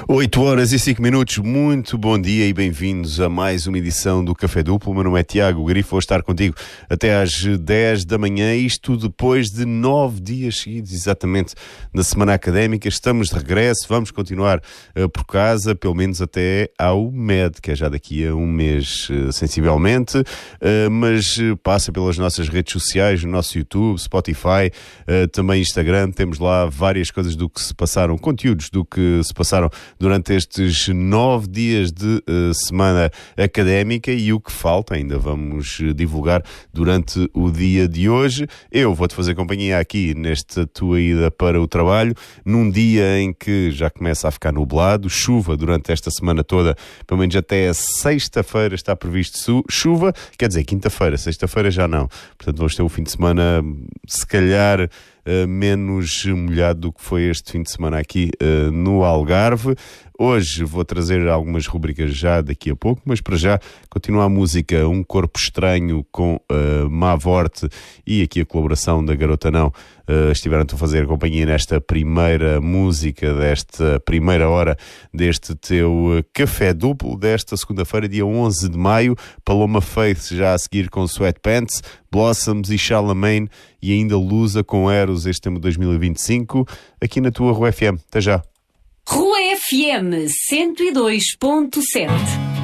8h05, muito bom dia e bem-vindos a mais uma edição do Café Duplo. O meu nome é Tiago Grifo, vou estar contigo até às 10 da manhã, isto depois de 9 dias seguidos, exatamente, na semana académica. Estamos de regresso, vamos continuar por casa, pelo menos até ao MED, que é já daqui a um mês, sensivelmente, mas passa pelas nossas redes sociais, no nosso YouTube, Spotify, também Instagram, temos lá várias coisas do que se passaram, conteúdos do que se passaram durante estes 9 dias de semana académica e o que falta ainda vamos divulgar durante o dia de hoje. Eu vou-te fazer companhia aqui nesta tua ida para o trabalho, num dia em que já começa a ficar nublado, chuva durante esta semana toda, pelo menos até a sexta-feira está previsto chuva, quer dizer, quinta-feira, sexta-feira já não. Portanto, vamos ter um fim de semana, se calhar, menos molhado do que foi este fim de semana aqui no Algarve. Hoje vou trazer algumas rubricas já daqui a pouco, mas para já continua a música Um Corpo Estranho com Mavorte e aqui a colaboração da Garota Não. Estiveram-te a fazer companhia nesta primeira música, desta primeira hora deste teu Café Duplo, desta segunda-feira, dia 11 de maio. Paloma Faith já a seguir com Sweatpants, Blossoms e Charlemagne e ainda Lusa com Eros, este tema de 2025, aqui na tua Rua FM. Até já. Rua FM 102.7.